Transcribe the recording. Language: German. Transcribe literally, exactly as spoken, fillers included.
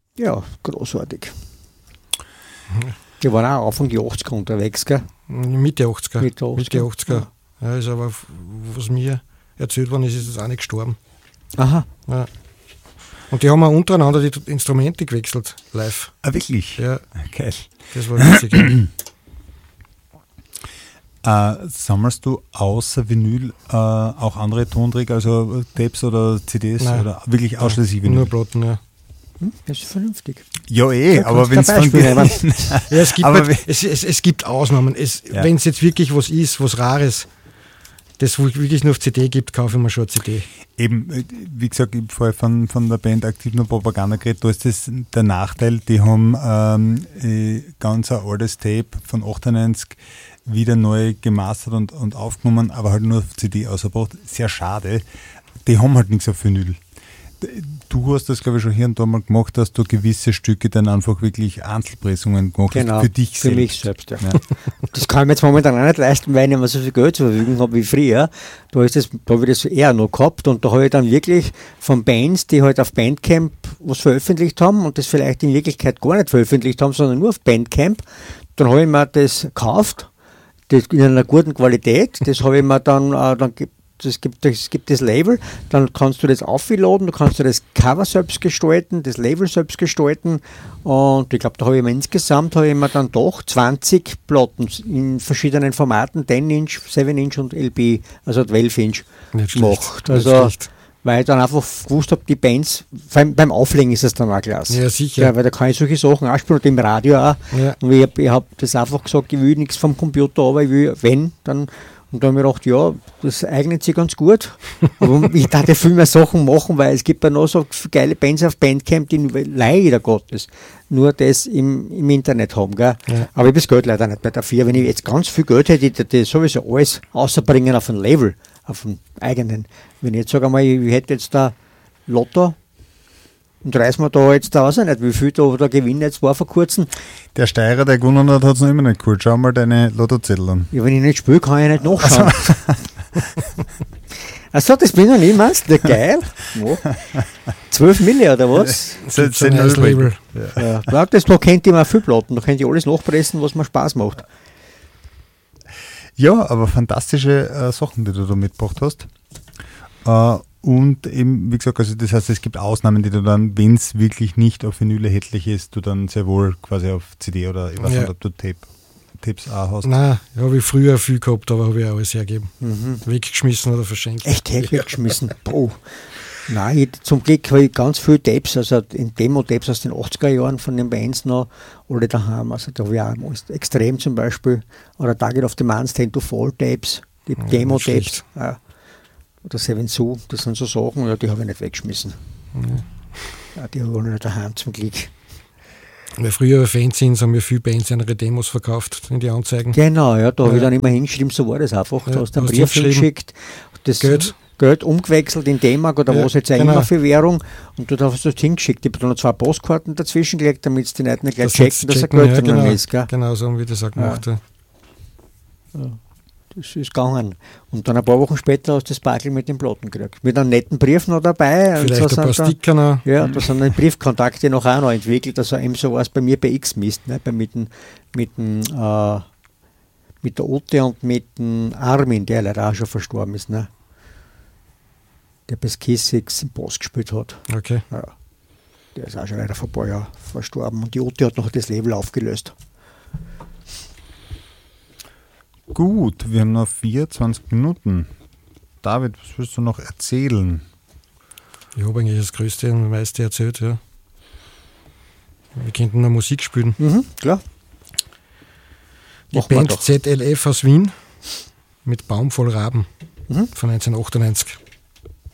Ja, großartig. Die waren auch Anfang die achtziger unterwegs, gell? Mitte achtziger. Mitte achtziger. Mitte achtziger. Ja. Ja, ist aber, was mir erzählt worden ist, ist es auch nicht gestorben. Aha. Ja. Und die haben auch untereinander die Instrumente gewechselt, live. Ah, wirklich? Ja. Geil. Das war witzig. Äh, sammelst du außer Vinyl äh, auch andere Tonträger, also Tapes oder C Ds? Nein. Oder wirklich ausschließlich Vinyl? Nur Platten, ja. Hm, das ist vernünftig. Ja, eh, Da aber wenn kannst es du ein von Beispiel dir. Ja, es, gibt Aber halt, es, es, es gibt Ausnahmen. Es, Ja. Wenn es jetzt wirklich was ist, was Rares, das wirklich nur auf C D gibt, kaufe ich mir schon eine C D. Eben, äh, wie gesagt, ich habe vorher von, von der Band Aktiv nur Propaganda geredet, da ist das der Nachteil, die haben ähm, äh, ganz ein altes Tape von achtundneunzig wieder neu gemastert und, und aufgenommen, aber halt nur auf C D ausgebracht. Sehr schade. Die haben halt nichts auf Vinyl. Du hast das, glaube ich, schon hier und da mal gemacht, dass du gewisse Stücke dann einfach wirklich Einzelpressungen gemacht Genau, hast, für dich für selbst. mich selbst. Ja. Ja. Das kann ich mir jetzt momentan auch nicht leisten, weil ich nicht mehr so viel Geld zur Verfügung habe wie früher. Da, ist das, da habe ich das eher noch gehabt und da habe ich dann wirklich von Bands, die halt auf Bandcamp was veröffentlicht haben und das vielleicht in Wirklichkeit gar nicht veröffentlicht haben, sondern nur auf Bandcamp, dann habe ich mir das gekauft, das in einer guten Qualität, das habe ich mir dann, äh, dann Es gibt, es gibt das Label, dann kannst du das aufladen, du kannst du das Cover selbst gestalten, das Label selbst gestalten und ich glaube, da habe ich mir insgesamt habe ich mir dann doch zwanzig Platten in verschiedenen Formaten, zehn Inch, sieben Inch und L P, also zwölf Inch Nicht schlecht, gemacht. nicht Also, schlecht. weil ich dann einfach gewusst habe, die Bands, vor allem beim Auflegen ist es dann auch klasse. Ja, sicher. Ja, weil da kann ich solche Sachen auch spielen und im Radio auch. Ja. Und ich habe hab das einfach gesagt, ich will nichts vom Computer, aber ich will, wenn, dann. Und da habe ich mir gedacht, ja, das eignet sich ganz gut. Aber ich darf ja viel mehr Sachen machen, weil es gibt ja noch so geile Bands auf Bandcamp, die leider Gottes nur das im, im Internet haben. Gell? Ja. Aber ich habe das Geld leider nicht bei dafür. Wenn ich jetzt ganz viel Geld hätte, ich das sowieso alles außerbringen auf ein Label, auf einen eigenen. Wenn ich jetzt sage mal, ich hätte jetzt da Lotto und reißen wir da jetzt da, weiß ich nicht, wie viel da, da Gewinn jetzt war vor kurzem. Der Steirer, der gewonnen hat, hat es noch immer nicht geholt. Schau mal deine Lottozettel an. Ja, wenn ich nicht spiele, kann ich nicht nachschauen. Achso, das bin ich noch nicht, meinst du? Geil. Ja. zwölf Mille oder was? Das Gibt's sind ein neues Label. Ja, ja, das, da kennt ihr mal viel Platten, da könnt ihr alles nachpressen, was mir Spaß macht. Ja, aber fantastische äh, Sachen, die du da mitgebracht hast. Äh, und eben, wie gesagt, also das heißt, es gibt Ausnahmen, die du dann, wenn es wirklich nicht auf Vinyl erhältlich ist, du dann sehr wohl quasi auf C D oder ich weiß Ja. nicht, ob du Tape, Tapes auch hast. Nein, habe ich früher viel gehabt, aber habe ich auch alles hergegeben. Mhm. Weggeschmissen oder verschenkt. Echt hell weggeschmissen. Boah. Nein, ich, zum Glück habe ich ganz viele Tapes, also in Demo-Tapes aus den achtziger Jahren von den Bands noch, alle daheim. Also da habe ich auch extrem zum Beispiel, oder Target of the Man's Tend to Fall Tapes, die Ja, Demo-Tapes. schlecht. Ja. Oder Seven Sue, das sind so Sachen, ja, die habe ich nicht weggeschmissen. Ja, die habe ich alle noch daheim zum Glück. Weil früher Fanzines haben wir viele Bands ihre Demos verkauft in die Anzeigen. Genau, ja, da habe ich Ja. dann immer hingeschrieben, so war das einfach. Ja, Du hast einen hast Brief hingeschrieben. hingeschickt, das Geld. Geld umgewechselt in D-Mark oder Ja, was jetzt auch genau. immer für Währung und du hast das hingeschickt. Ich habe da noch zwei Postkarten dazwischen gelegt, damit es die Leute nicht gleich Das checken, dass er checken, Geld ja, drinnen genau, ist. Gell? genau so haben wir das auch gemacht. Ja. Das ist gegangen. Und dann ein paar Wochen später hast du das Backel mit den Platten gekriegt. Mit einem netten Brief noch dabei. Und Vielleicht so ein paar sind da- Sticker noch. Ja, da sind dann Briefkontakte noch auch noch entwickelt. Also eben so war es bei mir bei X-Mist, ne? bei, mit, dem, mit, dem, äh, mit der Ute und mit dem Armin, der leider auch schon verstorben ist. Ne? Der bei Skissix im Boss gespielt hat. Okay. Ja. Der ist auch schon leider vor ein paar Jahren verstorben. Und die Ute hat noch das Label aufgelöst. Gut, wir haben noch vierundzwanzig Minuten. David, was willst du noch erzählen? Ich habe eigentlich das Größte und meiste erzählt, ja. Wir könnten noch Musik spielen. Mhm, klar. Die Machen wir Band doch. Z L F aus Wien mit Baum voll Raben Mhm. von neunzehnhundertachtundneunzig.